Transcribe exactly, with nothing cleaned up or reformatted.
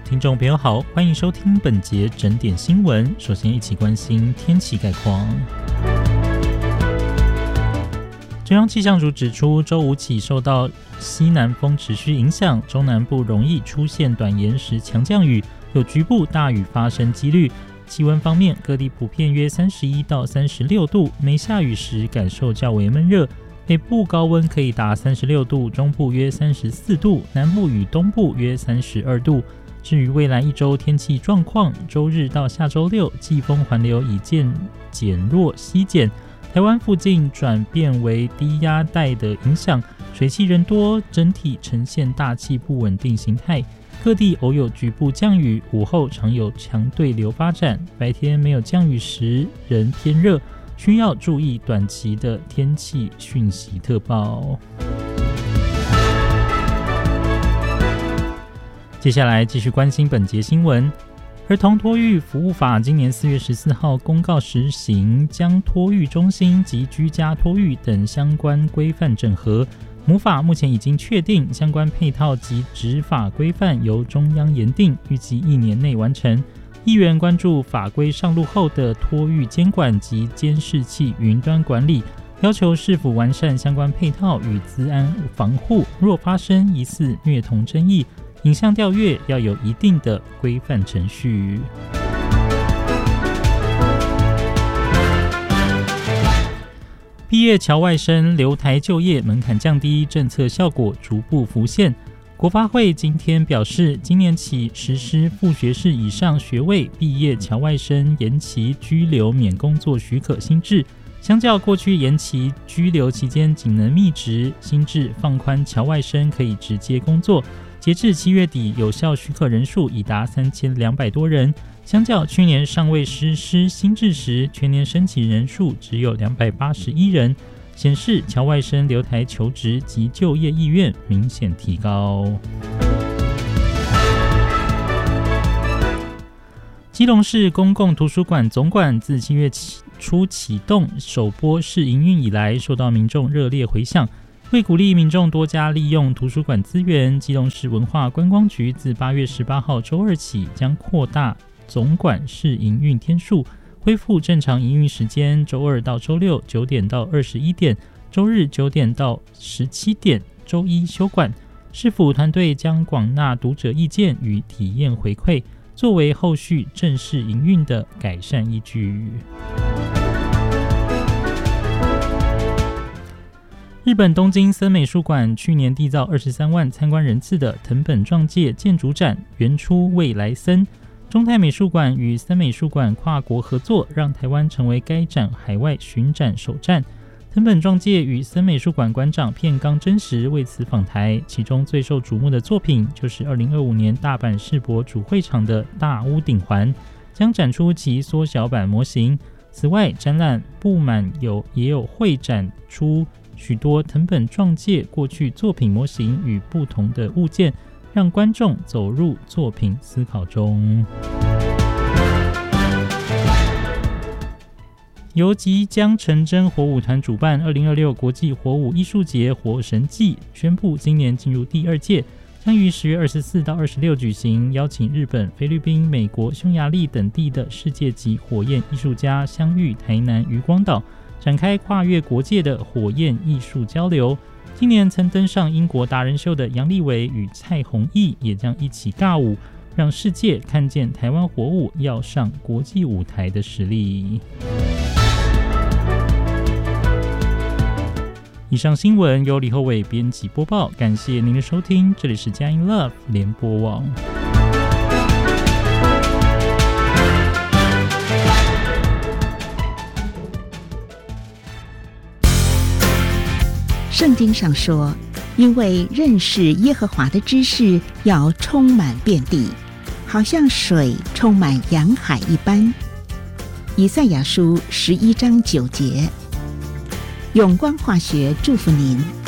听众朋友好，欢迎收听本节整点新闻。首先一起关心天气概况。中央气象署指出，周五起受到西南风持续影响，中南部容易出现短延时强降雨，有局部大雨发生几率。气温方面，各地普遍约三十一到三十六度，没下雨时感受较为闷热。北部高温可以达三十六度，中部约三十四度，南部与东部约三十二度。至于未来一周天气状况，周日到下周六，季风环流已渐减弱西减，台湾附近转变为低压带的影响，水汽人多，整体呈现大气不稳定形态，各地偶有局部降雨，午后常有强对流发展，白天没有降雨时仍偏热，需要注意短期的天气讯息特报。接下来继续关心本节新闻。儿童托育服务法今年四月十四号公告实行，将托育中心及居家托育等相关规范整合。母法目前已经确定，相关配套及执法规范由中央研定，预计一年内完成。议员关注法规上路后的托育监管及监视器云端管理，要求市府完善相关配套与资安防护，若发生疑似虐童争议，影像调阅要有一定的规范程序。毕业侨外生留台就业门槛降低，政策效果逐步浮现。国发会今天表示，今年起实施副学士以上学位毕业侨外生延期居留免工作许可新制，相较过去延期居留期间仅能密职，新制放宽侨外生可以直接工作。截至七月底，有效许可人数已达三千两百多人，相较去年尚未实施新制时，全年申请人数只有两百八十一人，显示侨外生留台求职及就业意愿明显提高。基隆市公共图书馆总馆自七月初启动首波试营运以来，受到民众热烈回响。为鼓励民众多加利用图书馆资源，基隆市文化观光局自八月十八号周二起，将扩大总馆试营运天数，恢复正常营运时间，周二到周六九点到二十一点，周日九点到十七点，周一休馆。市府团队将广纳读者意见与体验回馈，作为后续正式营运的改善依据。日本东京森美术馆去年缔造二十三万参观人次的藤本壮介建筑展原出未来森，中泰美术馆与森美术馆跨国合作，让台湾成为该展海外巡展首站。藤本壮介与森美术馆馆长片冈真实为此访台，其中最受瞩目的作品就是二零二五年大阪世博主会场的大屋顶环，将展出其缩小版模型。此外，展览布满有也有会展出许多藤本壮介过去作品模型与不同的物件，让观众走入作品思考中。由即将成真火舞团主办二零二六国际火舞艺术节火神祭宣布，今年进入第二届，将于十月二十四到二十六举行，邀请日本、菲律宾、美国、匈牙利等地的世界级火焰艺术家相遇台南渔光岛，展开跨越国界的火焰艺术交流。今年曾登上英国达人秀的杨立伟与蔡弘毅也将一起尬舞，让世界看见台湾火舞要上国际舞台的实力。以上新闻由李厚伟编辑播报，感谢您的收听，这里是佳音 Love 联播网。 圣经上说，因为认识耶和华的知识要充满遍地，好像水充满洋海一般。以赛亚书十一章九节。永光化学祝福您。